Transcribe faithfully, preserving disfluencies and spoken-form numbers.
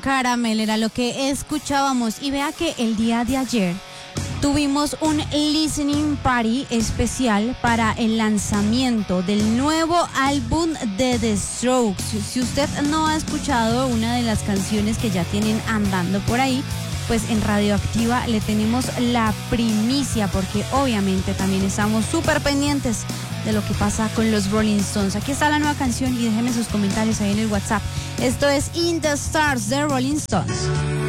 Caramel era lo que escuchábamos y vea que el día de ayer tuvimos un listening party especial para el lanzamiento del nuevo álbum de The Strokes. Si usted no ha escuchado una de las canciones que ya tienen andando por ahí, pues en Radioactiva le tenemos la primicia porque obviamente también estamos súper pendientes de lo que pasa con los Rolling Stones. Aquí está la nueva canción y déjenme sus comentarios ahí en el WhatsApp. Esto es In the Stars de Rolling Stones.